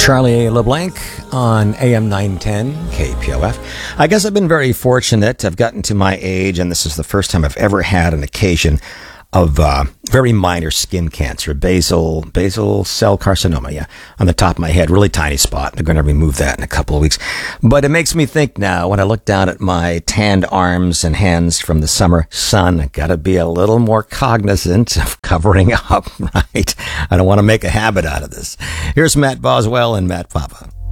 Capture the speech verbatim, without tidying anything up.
Charlie LeBlanc on A M nine ten K P O F. I guess I've been very fortunate. I've gotten to my age, and this is the first time I've ever had an occasion of uh, very minor skin cancer, basal basal cell carcinoma, yeah, on the top of my head, really tiny spot. They're going to remove that in a couple of weeks. But it makes me think now, when I look down at my tanned arms and hands from the summer sun, I got to be a little more cognizant of covering up, right? I don't want to make a habit out of this. Here's Matt Boswell and Matt Papa.